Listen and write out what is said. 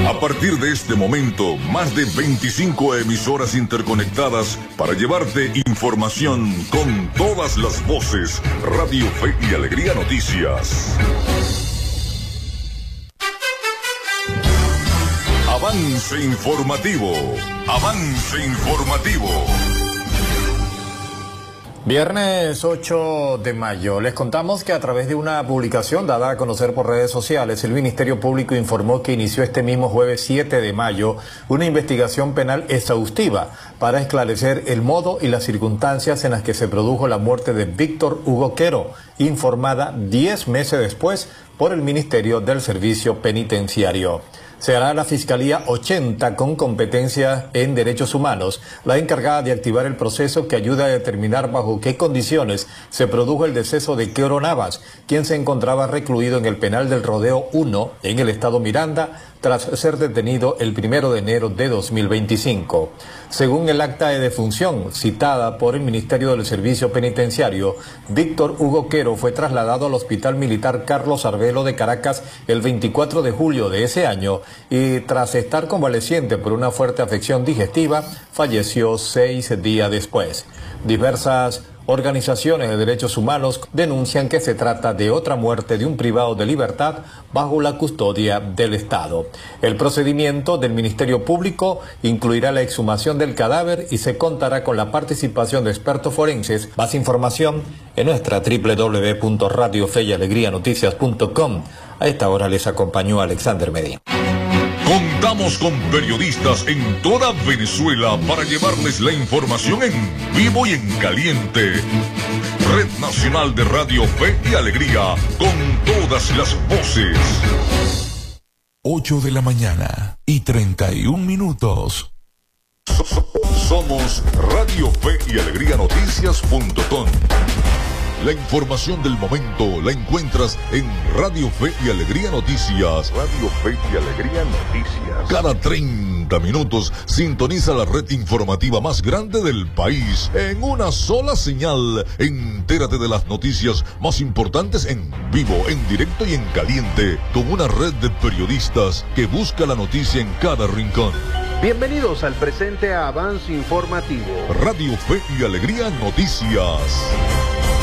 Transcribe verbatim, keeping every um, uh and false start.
A partir de este momento, más de veinticinco emisoras interconectadas para llevarte información con todas las voces. Radio Fe y Alegría Noticias. Avance informativo. Avance informativo. Viernes ocho de mayo, les contamos que a través de una publicación dada a conocer por redes sociales, el Ministerio Público informó que inició este mismo jueves siete de mayo una investigación penal exhaustiva para esclarecer el modo y las circunstancias en las que se produjo la muerte de Víctor Hugo Quero, informada diez meses después por el Ministerio del Servicio Penitenciario. Será la Fiscalía ochenta con competencia en derechos humanos la encargada de activar el proceso que ayuda a determinar bajo qué condiciones se produjo el deceso de Quero Navas, quien se encontraba recluido en el penal del Rodeo uno en el estado Miranda tras ser detenido el primero de enero de dos mil veinticinco. Según el acta de defunción citada por el Ministerio del Servicio Penitenciario, Víctor Hugo Quero fue trasladado al Hospital Militar Carlos Arvelo de Caracas el veinticuatro de julio de ese año y tras estar convaleciente por una fuerte afección digestiva, falleció seis días después. Diversas organizaciones de derechos humanos denuncian que se trata de otra muerte de un privado de libertad bajo la custodia del Estado. El procedimiento del Ministerio Público incluirá la exhumación del cadáver y se contará con la participación de expertos forenses. Más información en nuestra doble u doble u doble u punto radio fe y alegría noticias punto com. A esta hora les acompañó Alexander Medina. Contamos con periodistas en toda Venezuela para llevarles la información en vivo y en caliente. Red Nacional de Radio Fe y Alegría, con todas las voces. ocho de la mañana y treinta y un minutos. Somos Radio Fe y Alegría Noticias punto com. La información del momento la encuentras en Radio Fe y Alegría Noticias. Radio Fe y Alegría Noticias. Cada treinta minutos sintoniza la red informativa más grande del país en una sola señal. Entérate de las noticias más importantes en vivo, en directo y en caliente, con una red de periodistas que busca la noticia en cada rincón. Bienvenidos al presente Avance Informativo. Radio Fe y Alegría Noticias.